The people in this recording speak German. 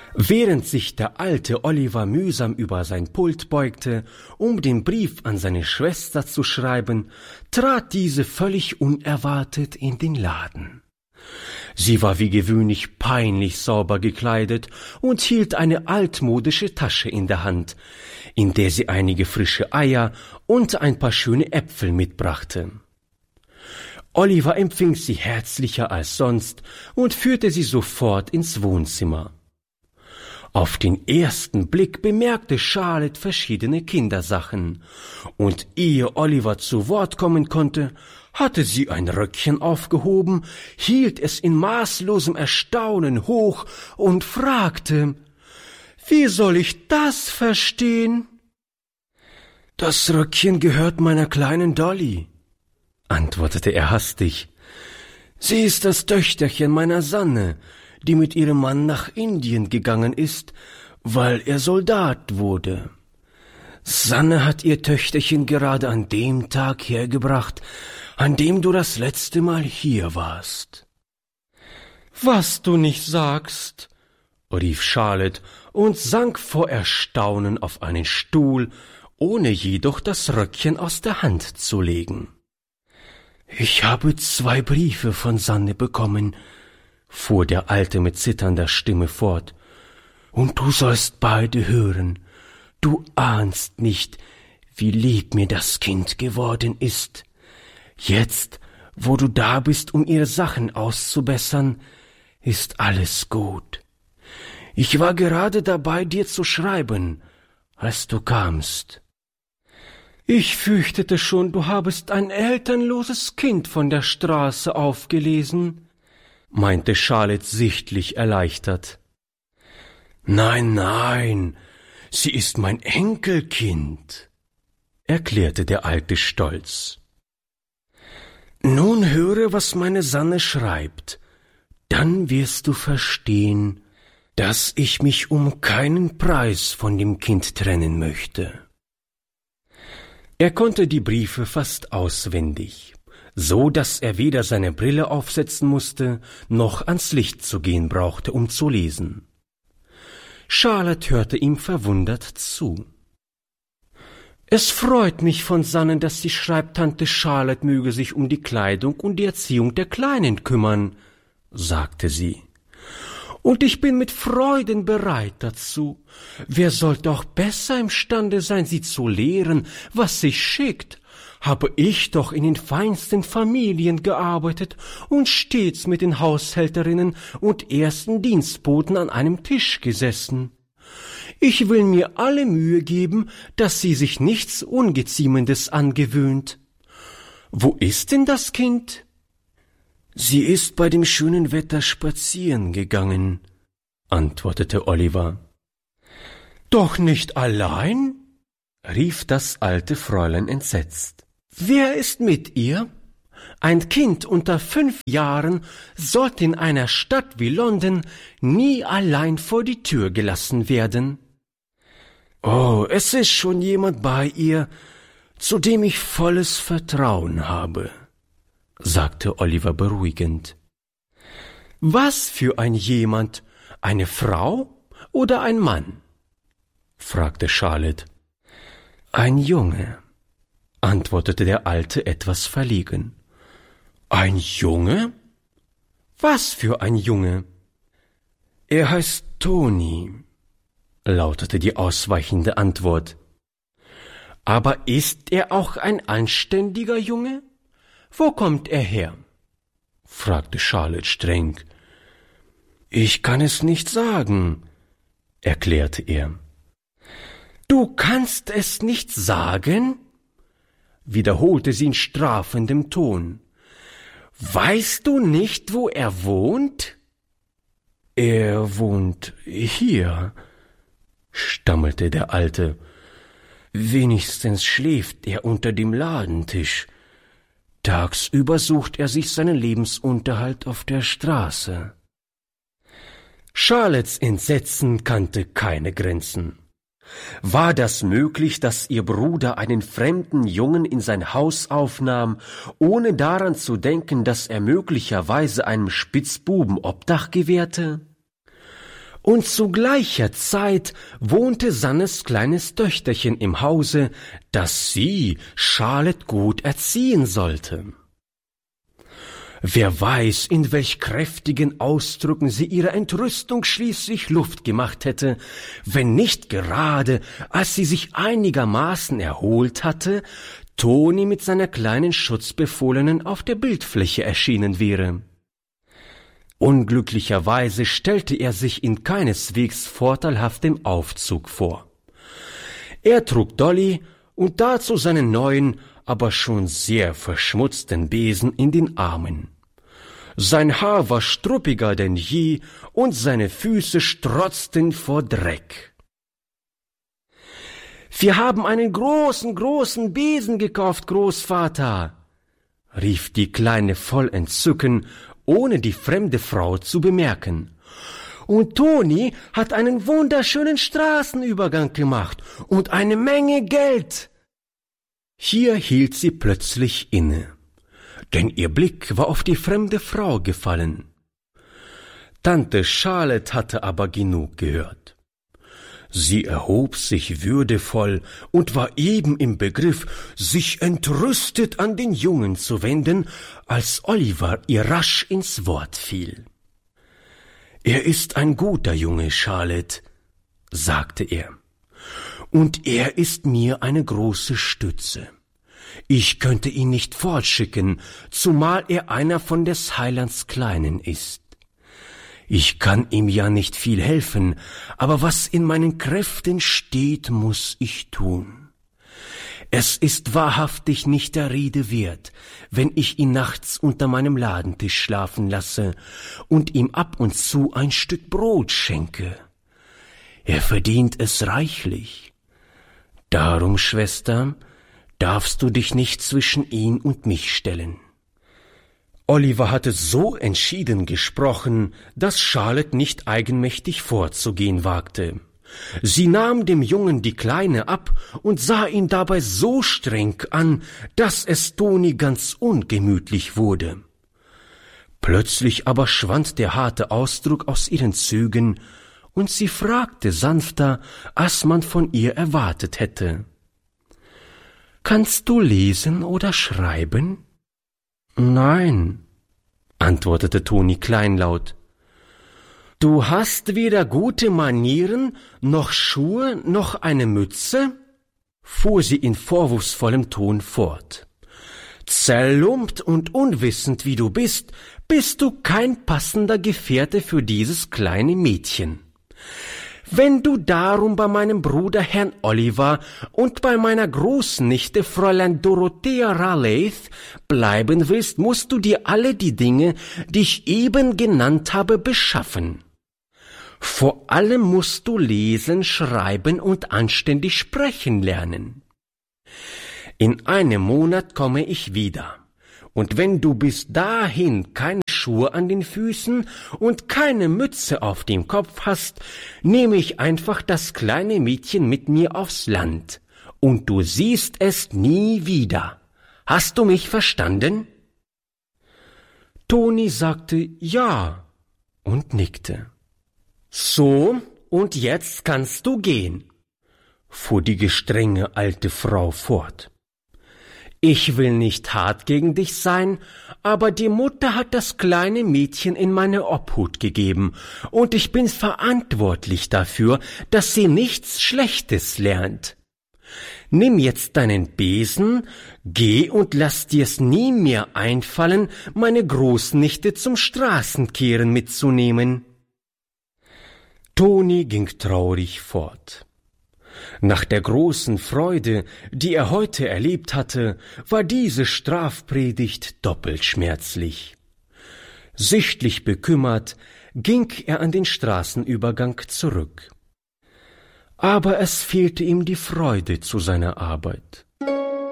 Während sich der alte Oliver mühsam über sein Pult beugte, um den Brief an seine Schwester zu schreiben, trat diese völlig unerwartet in den Laden. Sie war wie gewöhnlich peinlich sauber gekleidet und hielt eine altmodische Tasche in der Hand, in der sie einige frische Eier und ein paar schöne Äpfel mitbrachte. Oliver empfing sie herzlicher als sonst und führte sie sofort ins Wohnzimmer. Auf den ersten Blick bemerkte Charlotte verschiedene Kindersachen, und ehe Oliver zu Wort kommen konnte, hatte sie ein Röckchen aufgehoben, hielt es in maßlosem Erstaunen hoch und fragte: »Wie soll ich das verstehen?« »Das Röckchen gehört meiner kleinen Dolly«, antwortete er hastig. »Sie ist das Töchterchen meiner Sanne, die mit ihrem Mann nach Indien gegangen ist, weil er Soldat wurde. Sanne hat ihr Töchterchen gerade an dem Tag hergebracht, an dem du das letzte Mal hier warst.« »Was du nicht sagst«, rief Charlotte und sank vor Erstaunen auf einen Stuhl, ohne jedoch das Röckchen aus der Hand zu legen. »Ich habe 2 Briefe von Sanne bekommen«, fuhr der Alte mit zitternder Stimme fort, »und du sollst beide hören. Du ahnst nicht, wie lieb mir das Kind geworden ist. Jetzt, wo du da bist, um ihre Sachen auszubessern, ist alles gut. Ich war gerade dabei, dir zu schreiben, als du kamst.« »Ich fürchtete schon, du habest ein elternloses Kind von der Straße aufgelesen«, meinte Charlotte sichtlich erleichtert. »Nein, nein, sie ist mein Enkelkind«, erklärte der Alte stolz. »Nun höre, was meine Sanne schreibt, dann wirst du verstehen, dass ich mich um keinen Preis von dem Kind trennen möchte.« Er konnte die Briefe fast auswendig, so dass er weder seine Brille aufsetzen musste, noch ans Licht zu gehen brauchte, um zu lesen. Charlotte hörte ihm verwundert zu. »Es freut mich von Sannen, dass sie schreibt, Tante Charlotte möge sich um die Kleidung und die Erziehung der Kleinen kümmern«, sagte sie. »Und ich bin mit Freuden bereit dazu. Wer sollte auch besser imstande sein, sie zu lehren, was sich schickt? Habe ich doch in den feinsten Familien gearbeitet und stets mit den Haushälterinnen und ersten Dienstboten an einem Tisch gesessen. Ich will mir alle Mühe geben, dass sie sich nichts Ungeziemendes angewöhnt. Wo ist denn das Kind?« »Sie ist bei dem schönen Wetter spazieren gegangen«, antwortete Oliver. »Doch nicht allein?« rief das alte Fräulein entsetzt. »Wer ist mit ihr? Ein Kind unter 5 Jahren sollte in einer Stadt wie London nie allein vor die Tür gelassen werden.« »Oh, es ist schon jemand bei ihr, zu dem ich volles Vertrauen habe«, sagte Oliver beruhigend. »Was für ein jemand? Eine Frau oder ein Mann?« fragte Charlotte. »Ein Junge«, antwortete der Alte etwas verlegen. »Ein Junge? Was für ein Junge?« »Er heißt Toni«, lautete die ausweichende Antwort. »Aber ist er auch ein anständiger Junge? Wo kommt er her?« fragte Charlotte streng. »Ich kann es nicht sagen«, erklärte er. »Du kannst es nicht sagen?«, wiederholte sie in strafendem Ton. »Weißt du nicht, wo er wohnt?« »Er wohnt hier«, stammelte der Alte. »Wenigstens schläft er unter dem Ladentisch. Tagsüber sucht er sich seinen Lebensunterhalt auf der Straße.« Charlottes Entsetzen kannte keine Grenzen. War das möglich, dass ihr Bruder einen fremden Jungen in sein Haus aufnahm, ohne daran zu denken, dass er möglicherweise einem Spitzbuben Obdach gewährte? Und zu gleicher Zeit wohnte Sannes kleines Töchterchen im Hause, das sie, Charlotte, gut erziehen sollte. Wer weiß, in welch kräftigen Ausdrücken sie ihrer Entrüstung schließlich Luft gemacht hätte, wenn nicht gerade, als sie sich einigermaßen erholt hatte, Toni mit seiner kleinen Schutzbefohlenen auf der Bildfläche erschienen wäre. Unglücklicherweise stellte er sich in keineswegs vorteilhaftem Aufzug vor. Er trug Dolly und dazu seinen neuen, aber schon sehr verschmutzten Besen in den Armen. Sein Haar war struppiger denn je und seine Füße strotzten vor Dreck. »Wir haben einen großen Besen gekauft, Großvater«, rief die Kleine voll Entzücken, ohne die fremde Frau zu bemerken. »Und Toni hat einen wunderschönen Straßenübergang gemacht und eine Menge Geld.« Hier hielt sie plötzlich inne, denn ihr Blick war auf die fremde Frau gefallen. Tante Charlotte hatte aber genug gehört. Sie erhob sich würdevoll und war eben im Begriff, sich entrüstet an den Jungen zu wenden, als Oliver ihr rasch ins Wort fiel. »Er ist ein guter Junge, Charlotte«, sagte er, »und er ist mir eine große Stütze. Ich könnte ihn nicht fortschicken, zumal er einer von des Heilands Kleinen ist. Ich kann ihm ja nicht viel helfen, aber was in meinen Kräften steht, muß ich tun. Es ist wahrhaftig nicht der Rede wert, wenn ich ihn nachts unter meinem Ladentisch schlafen lasse und ihm ab und zu ein Stück Brot schenke. Er verdient es reichlich. Darum, Schwester, darfst du dich nicht zwischen ihn und mich stellen.« Oliver hatte so entschieden gesprochen, dass Charlotte nicht eigenmächtig vorzugehen wagte. Sie nahm dem Jungen die Kleine ab und sah ihn dabei so streng an, dass es Toni ganz ungemütlich wurde. Plötzlich aber schwand der harte Ausdruck aus ihren Zügen, und sie fragte sanfter, als man von ihr erwartet hätte: »Kannst du lesen oder schreiben?« »Nein«, antwortete Toni kleinlaut. »Du hast weder gute Manieren, noch Schuhe, noch eine Mütze?« fuhr sie in vorwurfsvollem Ton fort. »Zerlumpt und unwissend wie du bist du kein passender Gefährte für dieses kleine Mädchen. Wenn du darum bei meinem Bruder Herrn Oliver und bei meiner Großnichte Fräulein Dorothea Raleigh bleiben willst, musst du dir alle die Dinge, die ich eben genannt habe, beschaffen. Vor allem musst du lesen, schreiben und anständig sprechen lernen. In einem Monat komme ich wieder, und wenn du bis dahin keine Schuhe an den Füßen und keine Mütze auf dem Kopf hast, nehme ich einfach das kleine Mädchen mit mir aufs Land, und du siehst es nie wieder. Hast du mich verstanden?« Toni sagte ja und nickte. »So, und jetzt kannst du gehen«, fuhr die gestrenge alte Frau fort. »Ich will nicht hart gegen dich sein, aber die Mutter hat das kleine Mädchen in meine Obhut gegeben, und ich bin verantwortlich dafür, dass sie nichts Schlechtes lernt. Nimm jetzt deinen Besen, geh und lass dir's nie mehr einfallen, meine Großnichte zum Straßenkehren mitzunehmen.« Toni ging traurig fort. Nach der großen Freude, die er heute erlebt hatte, war diese Strafpredigt doppelt schmerzlich. Sichtlich bekümmert ging er an den Straßenübergang zurück. Aber es fehlte ihm die Freude zu seiner Arbeit.